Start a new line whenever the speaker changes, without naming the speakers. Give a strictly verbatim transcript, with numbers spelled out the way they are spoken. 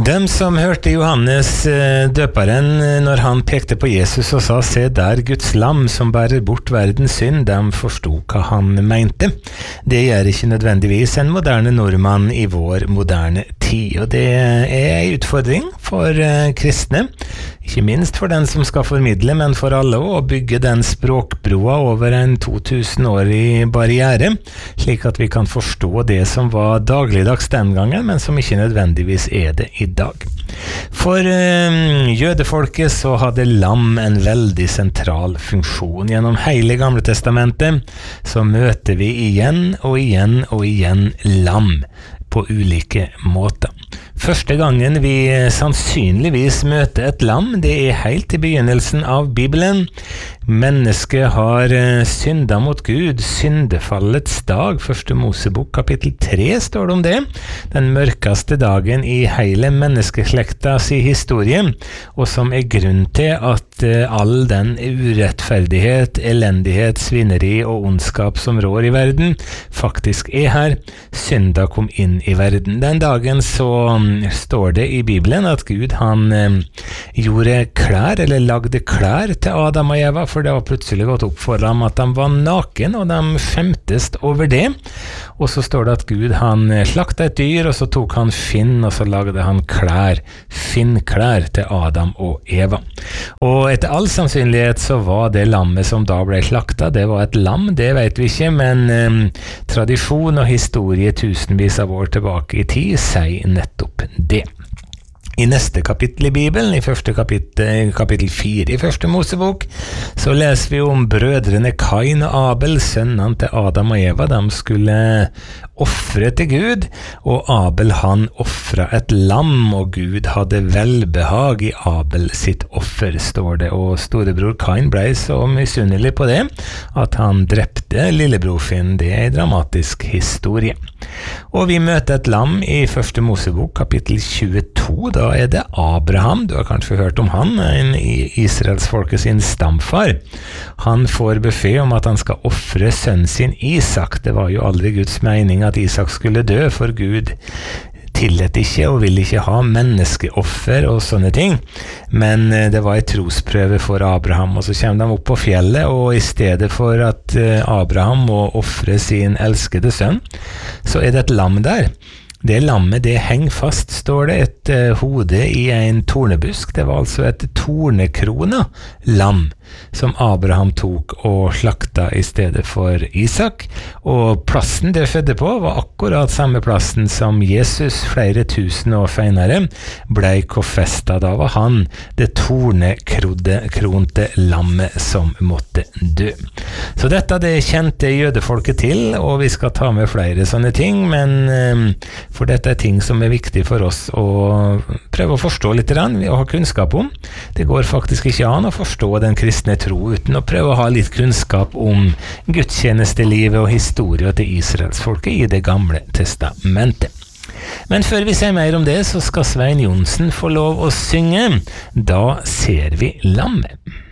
Dem som hørte Johannes døperen når han pekte på Jesus og sa «Se der Guds lam som bærer bort verdens synd», de forstod hva han mente. Det gjør ikke nødvendigvis en moderne nordmann i vår moderne tid, og det er en utfordring for kristne, ikke minst for den som skal formidle, men for alle også, å bygge den språkbroa over en to tusen årig barriere, slik at vi kan forstå det som var dagligdags den gangen, men som ikke nødvendigvis er det i dag. For øh, jødefolket så hadde lam en veldig sentral funksjon. Gjennom hele Gamle Testamentet så møter vi igjen og igjen og igjen lam på ulike måter. Første gangen vi sannsynligvis møter et lam, det er helt i begynnelsen av Bibelen. Mennesket har synda mot Gud, syndefallets dag, første Mosebok kapittel tre står det om det, den mørkeste dagen i hele menneskeslekta si historie, og som er grunn til at all den urettferdighet, elendighet, svineri og ondskap som rår i verden, faktisk er her. Synda kom inn i verden. Den dagen så står det i Bibelen at Gud han eh, gjorde klær, eller lagde klær til Adam og Eva, for det var plutselig gått opp for dem at de var naken, og de skjemtes over det. Og så står det at Gud han slakta et dyr, og så tok han finn, og så lagde han klær, finnklær til Adam og Eva. Og etter all sannsynlighet så var det lammet som da ble slakta, det var et lam, det vet vi ikke, men eh, tradisjon og historie tusenvis av år tilbake i tid sier nettopp det. I neste kapittel i Bibelen, i første kapittel, kapittel fire i første Mosebok, så leser vi om brødrene Kain og Abel, sønnene til Adam og Eva. De skulle offre til Gud, og Abel han offra et lam, og Gud hadde velbehag i Abel sitt offer, står det. Og storebror Kain ble så misunnelig på det, at han drepte lillebror Finn. Det er en dramatisk historie. Og vi møter et lam i første Mosebok, kapittel tjueto. Da er det Abraham, du har kanskje hørt om han, en Israelsfolket sin stamfar. Han får beskjed om at han skal offre sønnen sin Isak. Det var jo aldri Guds mening at Isak skulle dø, for Gud tillät ikke og ville ikke ha menneskeoffer og sånne ting, men det var en trosprøve for Abraham, og så kommer de opp på fjellet, og i stedet for at Abraham må offre sin elskede sønn, så er det et lam der. Det lammet, det henger fast, står det, et uh, hode i en tornebusk. Det var altså et tornekrona lam som Abraham tok og slakta i stedet for Isak. Og plassen det fødde på var akkurat samme plassen som Jesus flere tusen år senere ble korsfestet. Da var han det tornekronte lammet som måtte dø. Så dette det kjente jødefolket til, og vi skal ta med flere sånne ting, men um, for dette er ting som er viktig for oss å prøve å forstå litt og ha kunnskap om. Det går faktisk ikke an å forstå den kristne tro uten å prøve å ha litt kunnskap om gudstjenestelivet og historien til Israelsfolket i det gamle testamentet. Men før vi ser mer om det, så skal Svein Johnsen få lov å synge «Da ser vi lammet».